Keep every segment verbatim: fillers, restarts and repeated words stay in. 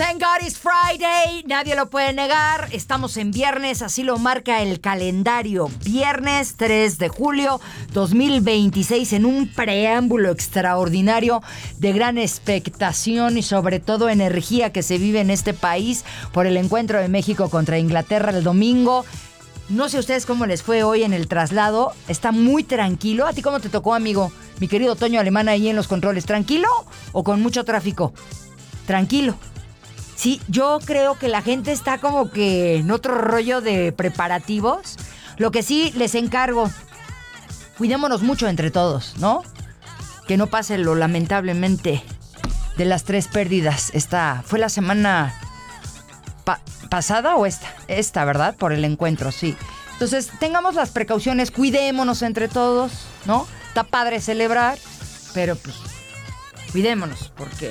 Thank God it's Friday, nadie lo puede negar. Estamos en viernes, así lo marca el calendario. Viernes tres de julio dos mil veintiséis, en un preámbulo extraordinario de gran expectación y sobre todo energía que se vive en este país por el encuentro de México contra Inglaterra el domingo. No sé a ustedes cómo les fue hoy en el traslado. Está muy tranquilo. ¿A ti cómo te tocó, amigo? Mi querido Toño Alemán ahí en los controles. ¿Tranquilo o con mucho tráfico? Tranquilo. Sí, yo creo que la gente está como que en otro rollo de preparativos. Lo que sí les encargo, cuidémonos mucho entre todos, ¿no? Que no pase lo lamentablemente de las tres pérdidas. Esta fue la semana pa- pasada o esta, esta, ¿verdad? Por el encuentro, sí. Entonces, tengamos las precauciones, cuidémonos entre todos, ¿no? Está padre celebrar, pero pues cuidémonos porque...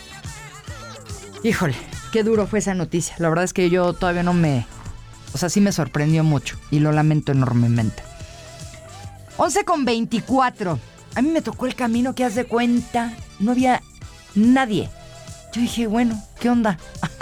Híjole, qué duro fue esa noticia. La verdad es que yo todavía no me... O sea, sí me sorprendió mucho y lo lamento enormemente. once con veinticuatro. A mí me tocó el camino que haz de cuenta. No había nadie. Yo dije, bueno, ¿qué onda?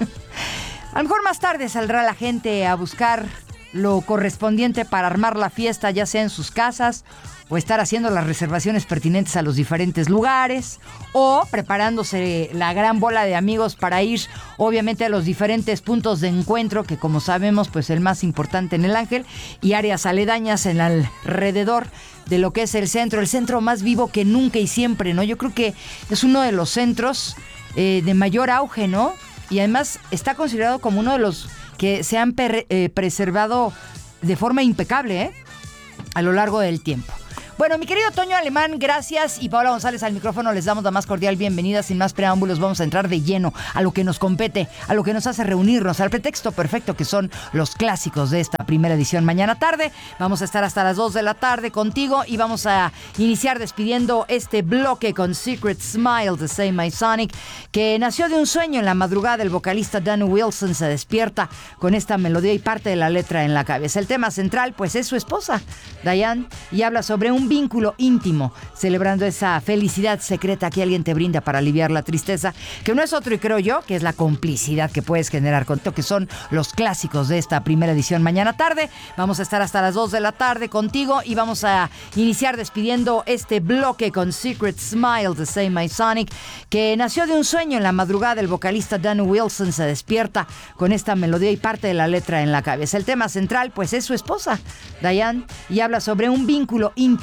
A lo mejor más tarde saldrá la gente a buscar lo correspondiente para armar la fiesta, ya sea en sus casas o estar haciendo las reservaciones pertinentes a los diferentes lugares, o preparándose la gran bola de amigos para ir, obviamente, a los diferentes puntos de encuentro, que como sabemos, pues el más importante en el Ángel, y áreas aledañas en alrededor de lo que es el centro, el centro más vivo que nunca y siempre, ¿no? Yo creo que es uno de los centros eh, de mayor auge, ¿no? Y además está considerado como uno de los que se han per- eh, preservado de forma impecable, ¿eh? A lo largo del tiempo. Bueno, mi querido Toño Alemán, gracias, y Paola González al micrófono, les damos la más cordial bienvenida. Sin más preámbulos, vamos a entrar de lleno a lo que nos compete, a lo que nos hace reunirnos, al pretexto perfecto que son los clásicos de esta primera edición. Mañana tarde vamos a estar hasta las dos de la tarde contigo y vamos a iniciar despidiendo este bloque con Secret Smile de Say My Sonic, que nació de un sueño en la madrugada. El vocalista Dan Wilson se despierta con esta melodía y parte de la letra en la cabeza. El tema central, pues, es su esposa, Diane, y habla sobre un vínculo íntimo, celebrando esa felicidad secreta que alguien te brinda para aliviar la tristeza, que no es otro, y creo yo, que es la complicidad que puedes generar con todo, que son los clásicos de esta primera edición. Mañana tarde vamos a estar hasta las dos de la tarde contigo y vamos a iniciar despidiendo este bloque con Secret Smile de Say My Sonic, que nació de un sueño en la madrugada. El vocalista Dan Wilson se despierta con esta melodía y parte de la letra en la cabeza. El tema central, pues, es su esposa, Diane, y habla sobre un vínculo íntimo,